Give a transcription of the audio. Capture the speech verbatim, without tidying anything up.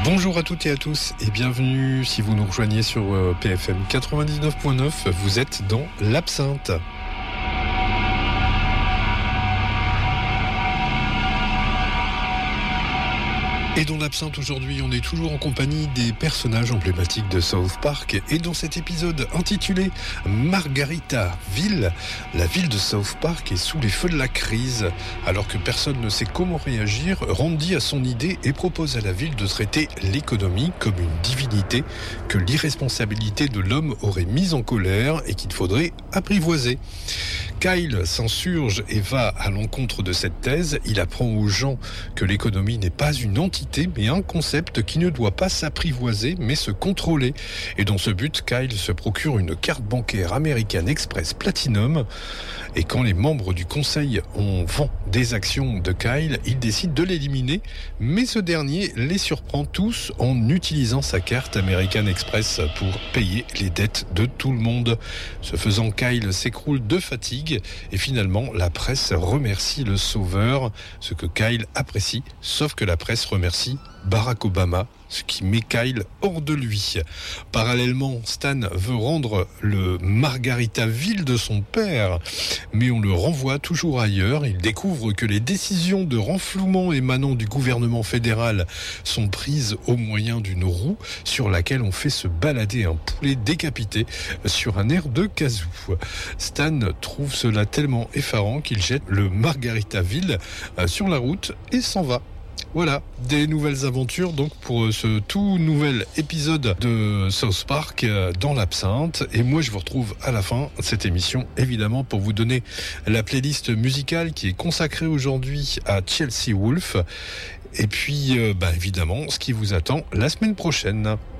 Bonjour à toutes et à tous et bienvenue si vous nous rejoignez sur P F M quatre-vingt-dix-neuf point neuf, vous êtes dans l'Absinthe. Et dans l'Absinthe aujourd'hui, on est toujours en compagnie des personnages emblématiques de South Park. Et dans cet épisode intitulé Margaritaville, la ville de South Park est sous les feux de la crise. Alors que personne ne sait comment réagir, Randy a son idée et propose à la ville de traiter l'économie comme une divinité que l'irresponsabilité de l'homme aurait mise en colère et qu'il faudrait apprivoiser. Kyle s'insurge et va à l'encontre de cette thèse. Il apprend aux gens que l'économie n'est pas une entité, mais un concept qui ne doit pas s'apprivoiser, mais se contrôler. Et dans ce but, Kyle se procure une carte bancaire American Express Platinum. Et quand les membres du conseil ont vend des actions de Kyle, il décide de l'éliminer, mais ce dernier les surprend tous en utilisant sa carte American Express pour payer les dettes de tout le monde. Ce faisant, Kyle s'écroule de fatigue et finalement la presse remercie le sauveur, ce que Kyle apprécie, sauf que la presse remercie Barack Obama, ce qui met Kyle hors de lui. Parallèlement, Stan veut rendre le Margaritaville de son père, mais on le renvoie toujours ailleurs. Il découvre que les décisions de renflouement émanant du gouvernement fédéral sont prises au moyen d'une roue sur laquelle on fait se balader un poulet décapité sur un air de kazoo. Stan trouve cela tellement effarant qu'il jette le Margaritaville sur la route et s'en va. Voilà, des nouvelles aventures donc pour ce tout nouvel épisode de South Park dans l'Absinthe. Et moi je vous retrouve à la fin de cette émission évidemment pour vous donner la playlist musicale qui est consacrée aujourd'hui à Chelsea Wolfe. Et puis euh, bah, évidemment ce qui vous attend la semaine prochaine.